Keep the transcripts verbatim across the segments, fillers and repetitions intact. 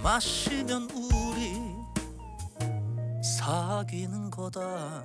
마시면 우리 사귀는 거다.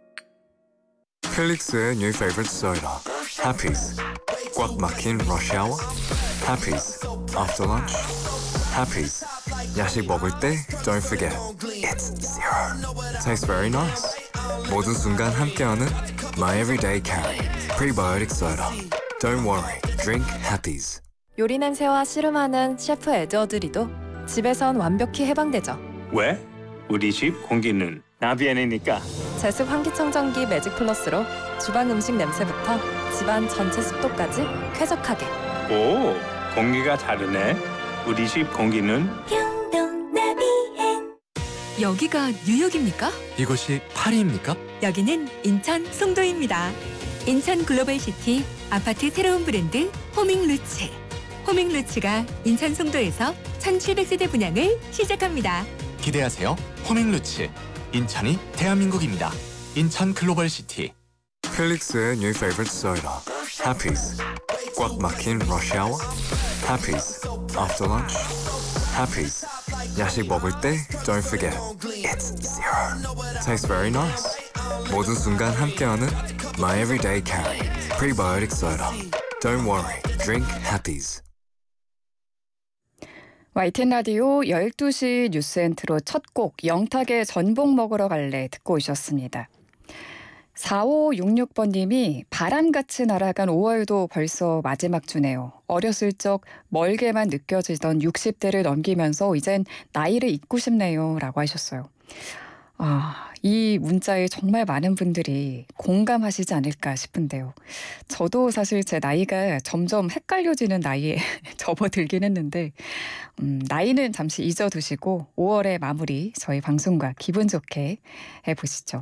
필릭스의 new favorite soda, Happy's. 꽉 막힌 rush hour, Happy's. After lunch, Happy's. 야식 먹을 때 don't forget, it's zero. Tastes very nice. 모든 순간 함께하는 my everyday carry, prebiotic soda. Don't worry, drink Happy's. 요리 냄새와 씨름하는 셰프 에드워드리도 집에선 완벽히 해방되죠. 왜? 우리 집 공기는 나비엔이니까. 제습 환기청정기 매직 플러스로 주방 음식 냄새부터 집안 전체 습도까지 쾌적하게. 오, 공기가 다르네. 우리 집 공기는 평동 나비엔. 여기가 뉴욕입니까? 이곳이 파리입니까? 여기는 인천 송도입니다. 인천 글로벌시티 아파트 새로운 브랜드 호밍루츠. 호밍루츠가 인천 송도에서 천칠백 세대 분양을 시작합니다. 기대하세요. 호밍루츠. 인천이 대한민국입니다. 인천 글로벌시티. 필릭스의 new favorite soda, Happy's. 꽉 막힌 rush hour, Happy's. After lunch, Happy's. 야식 먹을 때 don't forget, it's zero. Tastes very nice. 모든 순간 함께하는 my everyday carry, prebiotic soda. Don't worry, drink Happy's. 와이티엔 라디오 열두 시 뉴스 엔트로 첫 곡 영탁의 전복 먹으러 갈래 듣고 오셨습니다. 사오육육 번님이 바람같이 날아간 오월도 벌써 마지막 주네요. 어렸을 적 멀게만 느껴지던 육십 대를 넘기면서 이젠 나이를 잊고 싶네요 라고 하셨어요. 아, 이 문자에 정말 많은 분들이 공감하시지 않을까 싶은데요. 저도 사실 제 나이가 점점 헷갈려지는 나이에 접어들긴 했는데 음, 나이는 잠시 잊어두시고 오월의 마무리 저희 방송과 기분 좋게 해보시죠.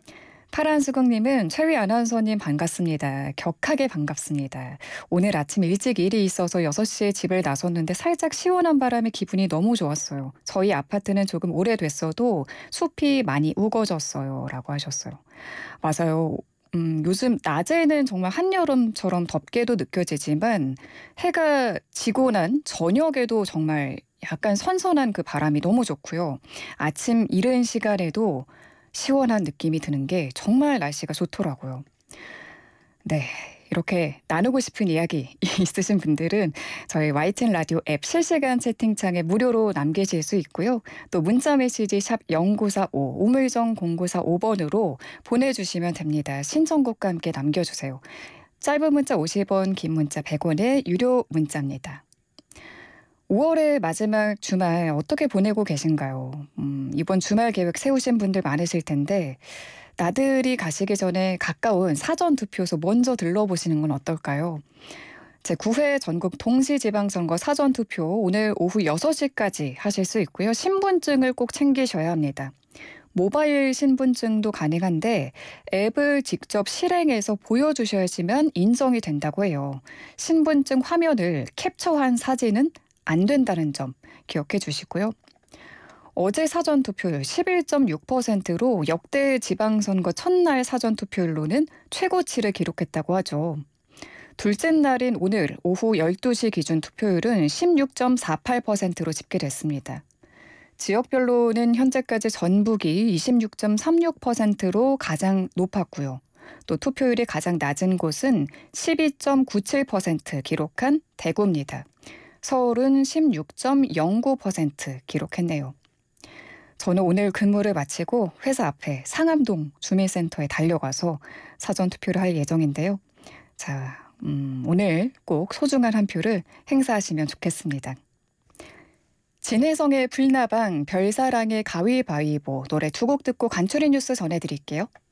파란수국님은 최위 아나운서님 반갑습니다. 격하게 반갑습니다. 오늘 아침 일찍 일이 있어서 여섯 시에 집을 나섰는데 살짝 시원한 바람에 기분이 너무 좋았어요. 저희 아파트는 조금 오래됐어도 숲이 많이 우거졌어요 라고 하셨어요. 맞아요. 음, 요즘 낮에는 정말 한여름처럼 덥게도 느껴지지만 해가 지고 난 저녁에도 정말 약간 선선한 그 바람이 너무 좋고요. 아침 이른 시간에도 시원한 느낌이 드는 게 정말 날씨가 좋더라고요. 네, 이렇게 나누고 싶은 이야기 있으신 분들은 저희 와이티엔 라디오 앱 실시간 채팅창에 무료로 남기실 수 있고요. 또 문자메시지 샵 영구사오 우물정 공구사오 번으로 보내주시면 됩니다. 신청곡과 함께 남겨주세요. 짧은 문자 오십 원, 긴 문자 백 원의 유료 문자입니다. 오월의 마지막 주말 어떻게 보내고 계신가요? 음, 이번 주말 계획 세우신 분들 많으실 텐데 나들이 가시기 전에 가까운 사전투표소 먼저 들러보시는 건 어떨까요? 제구 회 전국 동시지방선거 사전투표 오늘 오후 여섯 시까지 하실 수 있고요. 신분증을 꼭 챙기셔야 합니다. 모바일 신분증도 가능한데 앱을 직접 실행해서 보여주셔야지만 인정이 된다고 해요. 신분증 화면을 캡처한 사진은 안 된다는 점 기억해 주시고요. 어제 사전투표율 십일 점 육 퍼센트로 역대 지방선거 첫날 사전투표율로는 최고치를 기록했다고 하죠. 둘째 날인 오늘 오후 열두 시 기준 투표율은 십육 점 사팔 퍼센트로 집계됐습니다. 지역별로는 현재까지 전북이 이십육 점 삼육 퍼센트로 가장 높았고요. 또 투표율이 가장 낮은 곳은 십이 점 구칠 퍼센트 기록한 대구입니다. 서울은 십육 점 영구 퍼센트 기록했네요. 저는 오늘 근무를 마치고 회사 앞에 상암동 주민센터에 달려가서 사전투표를 할 예정인데요. 자, 음, 오늘 꼭 소중한 한 표를 행사하시면 좋겠습니다. 진혜성의 불나방, 별사랑의 가위바위보 노래 두 곡 듣고 간추린 뉴스 전해드릴게요.